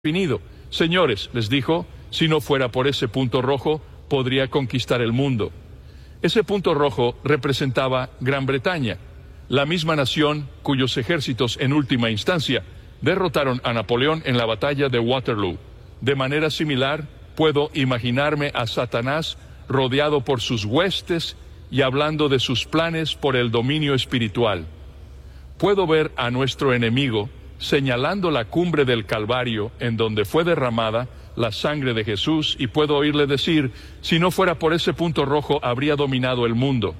definido. Señores, les dijo, si no fuera por ese punto rojo, podría conquistar el mundo. Ese punto rojo representaba Gran Bretaña, la misma nación cuyos ejércitos en última instancia derrotaron a Napoleón en la batalla de Waterloo. De manera similar, puedo imaginarme a Satanás rodeado por sus huestes y hablando de sus planes por el dominio espiritual. Puedo ver a nuestro enemigo señalando la cumbre del Calvario en donde fue derramada la sangre de Jesús, y puedo oírle decir, si no fuera por ese punto rojo habría dominado el mundo.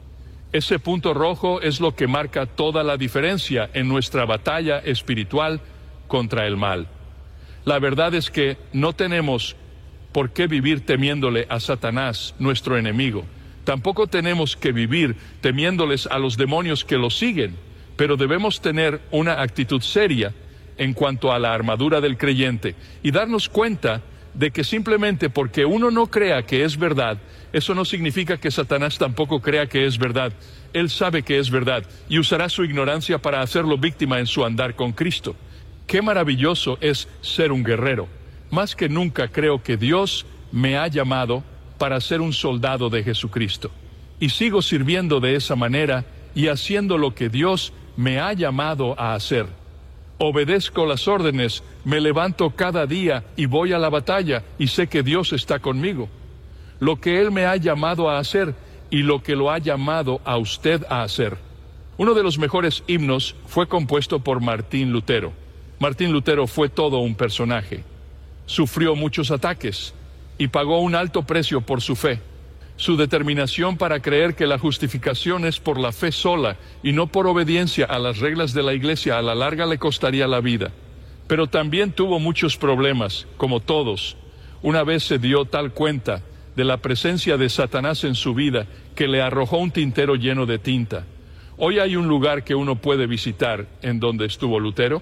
Ese punto rojo es lo que marca toda la diferencia en nuestra batalla espiritual contra el mal. La verdad es que no tenemos por qué vivir temiéndole a Satanás, nuestro enemigo. Tampoco tenemos que vivir temiéndoles a los demonios que los siguen, pero debemos tener una actitud seria en cuanto a la armadura del creyente y darnos cuenta de que simplemente porque uno no crea que es verdad, eso no significa que Satanás tampoco crea que es verdad. Él sabe que es verdad y usará su ignorancia para hacerlo víctima en su andar con Cristo. Qué maravilloso es ser un guerrero. Más que nunca creo que Dios me ha llamado para ser un soldado de Jesucristo. Y sigo sirviendo de esa manera y haciendo lo que Dios me ha llamado a hacer. Obedezco las órdenes, me levanto cada día y voy a la batalla y sé que Dios está conmigo. Lo que Él me ha llamado a hacer y lo que lo ha llamado a usted a hacer. Uno de los mejores himnos fue compuesto por Martín Lutero. Martín Lutero fue todo un personaje. Sufrió muchos ataques y pagó un alto precio por su fe. Su determinación para creer que la justificación es por la fe sola y no por obediencia a las reglas de la iglesia a la larga le costaría la vida. Pero también tuvo muchos problemas, como todos. Una vez se dio tal cuenta de la presencia de Satanás en su vida que le arrojó un tintero lleno de tinta. Hoy hay un lugar que uno puede visitar en donde estuvo Lutero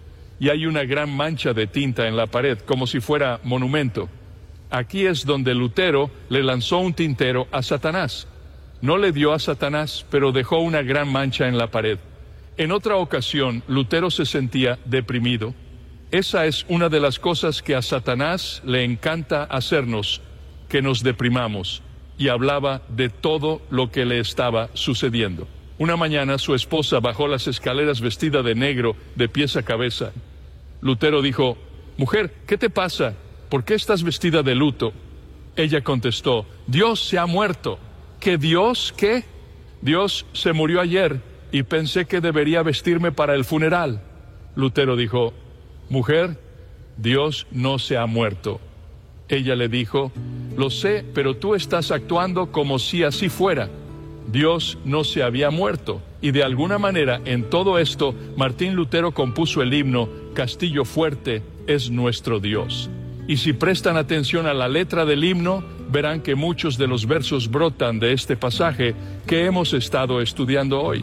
y hay una gran mancha de tinta en la pared, como si fuera monumento. Aquí es donde Lutero le lanzó un tintero a Satanás. No le dio a Satanás, pero dejó una gran mancha en la pared. En otra ocasión, Lutero se sentía deprimido. Esa es una de las cosas que a Satanás le encanta hacernos, que nos deprimamos, y hablaba de todo lo que le estaba sucediendo. Una mañana su esposa bajó las escaleras vestida de negro, de pies a cabeza. Lutero dijo, «Mujer, ¿qué te pasa? ¿Por qué estás vestida de luto?» Ella contestó, «Dios se ha muerto». ¿Qué Dios? ¿Qué? Dios se murió ayer y pensé que debería vestirme para el funeral. Lutero dijo, «Mujer, Dios no se ha muerto». Ella le dijo, «Lo sé, pero tú estás actuando como si así fuera». Dios no se había muerto, y de alguna manera en todo esto Martín Lutero compuso el himno «Castillo fuerte es nuestro Dios». Y si prestan atención a la letra del himno, verán que muchos de los versos brotan de este pasaje que hemos estado estudiando hoy.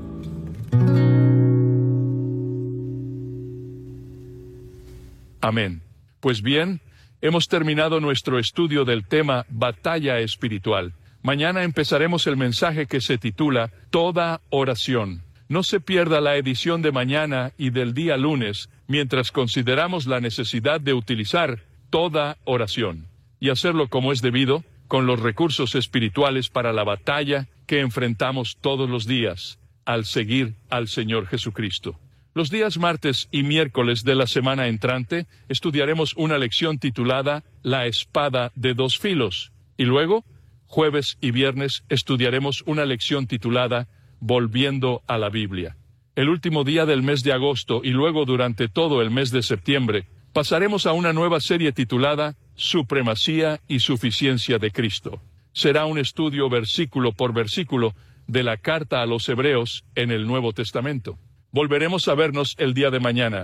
Amén. Pues bien, hemos terminado nuestro estudio del tema Batalla Espiritual. Mañana empezaremos el mensaje que se titula Toda Oración. No se pierda la edición de mañana y del día lunes, mientras consideramos la necesidad de utilizar toda oración y hacerlo como es debido, con los recursos espirituales para la batalla que enfrentamos todos los días, al seguir al Señor Jesucristo. Los días martes y miércoles de la semana entrante estudiaremos una lección titulada La espada de dos filos, y luego, jueves y viernes, estudiaremos una lección titulada Volviendo a la Biblia. El último día del mes de agosto y luego durante todo el mes de septiembre, pasaremos a una nueva serie titulada Supremacía y Suficiencia de Cristo. Será un estudio versículo por versículo de la carta a los Hebreos en el Nuevo Testamento. Volveremos a vernos el día de mañana.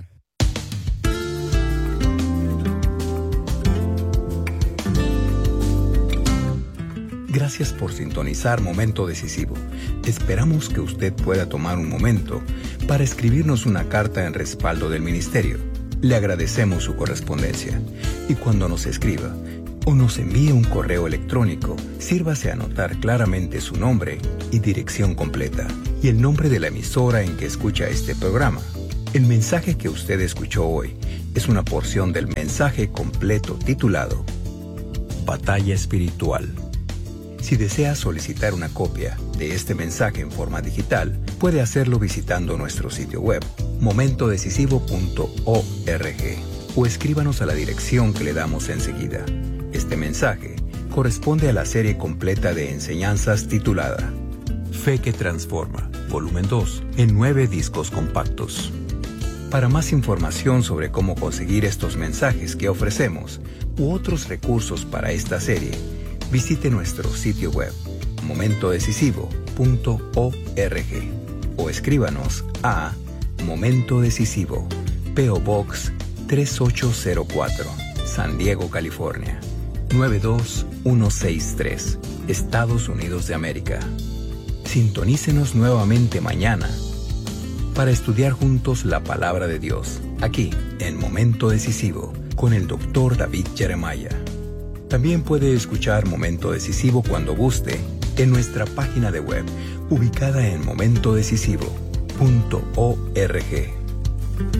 Gracias por sintonizar Momento Decisivo. Esperamos que usted pueda tomar un momento para escribirnos una carta en respaldo del ministerio. Le agradecemos su correspondencia. Y cuando nos escriba o nos envíe un correo electrónico, sírvase a anotar claramente su nombre y dirección completa y el nombre de la emisora en que escucha este programa. El mensaje que usted escuchó hoy es una porción del mensaje completo titulado Batalla Espiritual. Si desea solicitar una copia de este mensaje en forma digital, puede hacerlo visitando nuestro sitio web, momentodecisivo.org, o escríbanos a la dirección que le damos enseguida. Este mensaje corresponde a la serie completa de enseñanzas titulada Fe que Transforma, volumen 2, en 9 discos compactos. Para más información sobre cómo conseguir estos mensajes que ofrecemos u otros recursos para esta serie, visite nuestro sitio web, momentodecisivo.org, o escríbanos a Momento Decisivo, P.O. Box 3804, San Diego, California, 92163, Estados Unidos de América. Sintonícenos nuevamente mañana para estudiar juntos la palabra de Dios, aquí en Momento Decisivo, con el Dr. David Jeremiah. También puede escuchar Momento Decisivo cuando guste en nuestra página de web, ubicada en momentodecisivo.org.